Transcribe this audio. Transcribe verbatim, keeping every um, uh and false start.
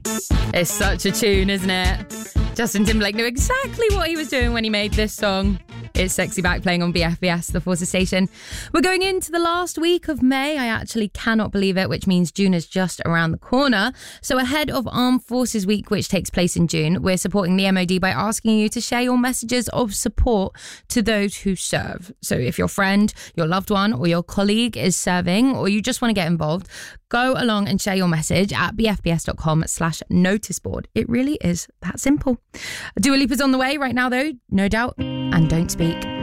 It's such a tune, isn't it? Justin Timberlake knew exactly what he was doing when he made this song. It's Sexy Back playing on B F B S, the Forces station. We're going into the last week of May. I actually cannot believe it, which means June is just around the corner. So ahead of Armed Forces Week, which takes place in June, we're supporting the M O D by asking you to share your messages of support to those who serve. So if your friend, your loved one or your colleague is serving, or you just want to get involved, go along and share your message at bfbs.com slash noticeboard. It really is that simple. Dua Lipa's on the way right now, though, no doubt. And Don't Speak.